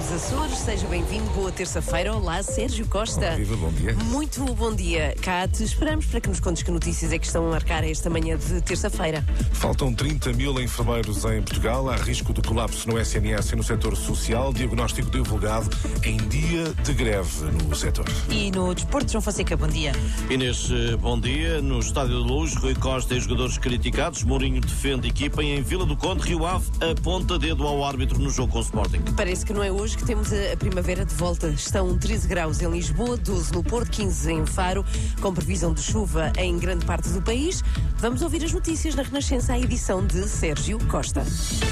dos Açores. Seja bem-vindo, boa terça-feira. Olá, Sérgio Costa. Viva, bom dia. Muito bom dia. Cá te esperamos para que nos contes que notícias é que estão a marcar esta manhã de terça-feira. Faltam 30 mil enfermeiros em Portugal. Há risco de colapso no SNS e no setor social. Diagnóstico divulgado em dia de greve no setor. E no desporto, João Fonseca, bom dia. Inês, bom dia. No Estádio de Luz, Rui Costa e jogadores criticados. Mourinho defende equipa e em Vila do Conde, Rio Ave aponta dedo ao árbitro no jogo com o Sporting. Parece que não é hoje que temos a primavera de volta. Estão 13 graus em Lisboa, 12 no Porto, 15 em Faro, com previsão de chuva em grande parte do país. Vamos ouvir as notícias na Renascença, a edição de Sérgio Costa.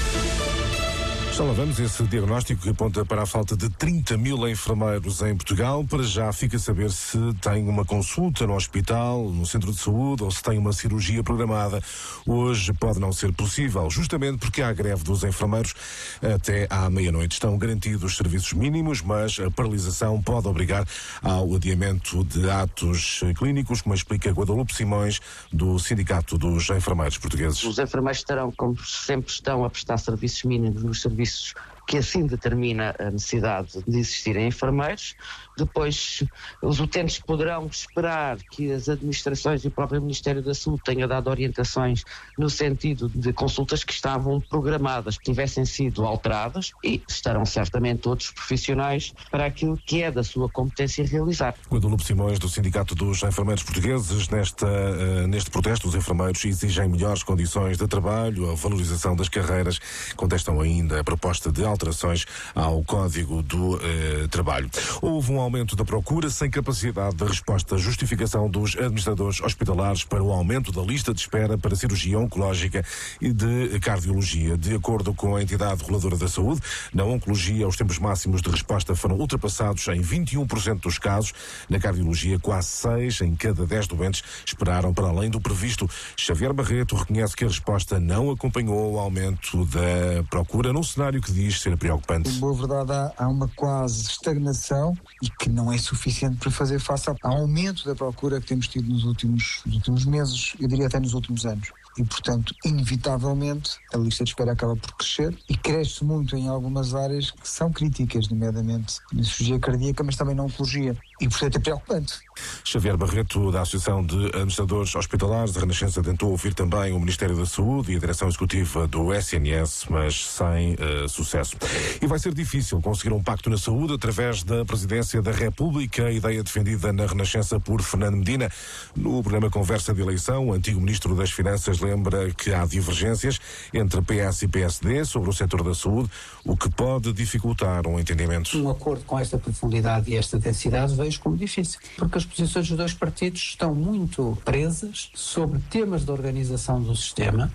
Já lá vamos, esse diagnóstico que aponta para a falta de 30 mil enfermeiros em Portugal. Para já fica a saber se tem uma consulta no hospital, no centro de saúde ou se tem uma cirurgia programada. Hoje pode não ser possível, justamente porque há greve dos enfermeiros até à meia-noite. Estão garantidos os serviços mínimos, mas a paralisação pode obrigar ao adiamento de atos clínicos, como explica Guadalupe Simões, do Sindicato dos Enfermeiros Portugueses. Os enfermeiros estarão, como sempre estão, a prestar serviços mínimos nos serviços que assim determina a necessidade de existirem enfermeiros. Depois, os utentes poderão esperar que as administrações e o próprio Ministério da Saúde tenha dado orientações no sentido de consultas que estavam programadas, que tivessem sido alteradas, e estarão certamente todos profissionais para aquilo que é da sua competência realizar. Guadalupe Simões, do Sindicato dos Enfermeiros Portugueses. Neste protesto, os enfermeiros exigem melhores condições de trabalho, a valorização das carreiras, contestam ainda a proposta de alterações ao Código do Trabalho. Houve um aumento da procura sem capacidade de resposta à justificação dos administradores hospitalares para o aumento da lista de espera para cirurgia oncológica e de cardiologia. De acordo com a entidade reguladora da saúde, na oncologia os tempos máximos de resposta foram ultrapassados em 21% dos casos. Na cardiologia, quase 6 em cada 10 doentes esperaram para além do previsto. Xavier Barreto reconhece que a resposta não acompanhou o aumento da procura num cenário que diz ser preocupante. Em boa verdade, há uma quase estagnação e que não é suficiente para fazer face ao aumento da procura que temos tido nos últimos meses, eu diria até nos últimos anos. E, portanto, inevitavelmente, a lista de espera acaba por crescer e cresce muito em algumas áreas que são críticas, nomeadamente na cirurgia cardíaca, mas também na oncologia. E, portanto, é preocupante. Xavier Barreto, da Associação de Administradores Hospitalares, a Renascença tentou ouvir também o Ministério da Saúde e a Direção Executiva do SNS, mas sem sucesso. E vai ser difícil conseguir um pacto na saúde através da Presidência da República, a ideia defendida na Renascença por Fernando Medina. No programa Conversa de Eleição, o antigo Ministro das Finanças lembra que há divergências entre PS e PSD sobre o setor da saúde, o que pode dificultar um entendimento. Um acordo com esta profundidade e esta densidade vejo como difícil, porque as posições dos dois partidos estão muito presas sobre temas de organização do sistema,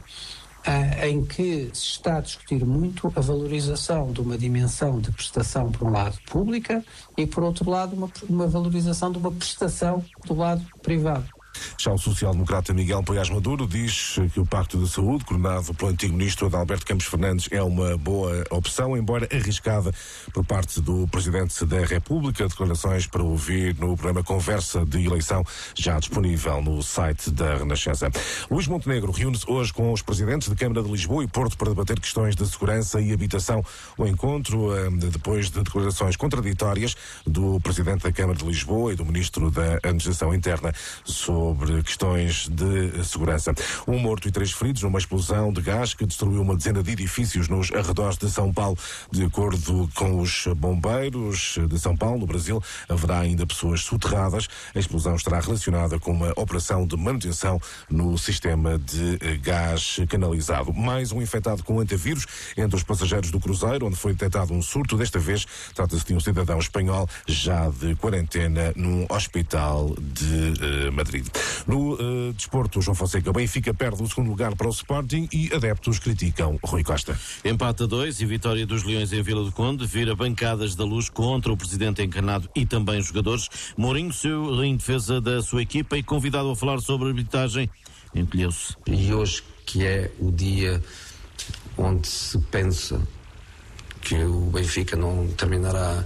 em que se está a discutir muito a valorização de uma dimensão de prestação, por um lado, pública, e, por outro lado, uma valorização de uma prestação do lado privado. Já o social-democrata Miguel Poiás Maduro diz que o Pacto de Saúde, coordenado pelo antigo ministro Adalberto Campos Fernandes, é uma boa opção, embora arriscada por parte do Presidente da República. Declarações para ouvir no programa Conversa de Eleição, já disponível no site da Renascença. Luís Montenegro reúne-se hoje com os presidentes de Câmara de Lisboa e Porto para debater questões de segurança e habitação. O encontro, depois de declarações contraditórias do Presidente da Câmara de Lisboa e do Ministro da Administração Interna sobre questões de segurança. Um morto e 3 feridos numa explosão de gás que destruiu uma dezena de edifícios nos arredores de São Paulo. De acordo com os bombeiros de São Paulo, no Brasil, haverá ainda pessoas soterradas. A explosão estará relacionada com uma operação de manutenção no sistema de gás canalizado. Mais um infectado com antavírus entre os passageiros do cruzeiro, onde foi detectado um surto. Desta vez, trata-se de um cidadão espanhol já de quarentena num hospital de Madrid. No desporto, João Fonseca, o Benfica perde o segundo lugar para o Sporting e adeptos criticam Rui Costa. Empate a 2 e vitória dos Leões em Vila do Conde, vira bancadas da Luz contra o presidente encarnado e também os jogadores. Mourinho saiu em defesa da sua equipa e convidado a falar sobre a arbitragem, encolheu-se. E hoje, que é o dia onde se pensa que o Benfica não terminará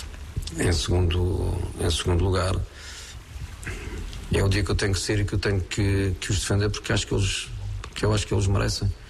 em segundo lugar, é o dia que eu tenho que ser e que eu tenho que os defender, porque eu acho que eles merecem.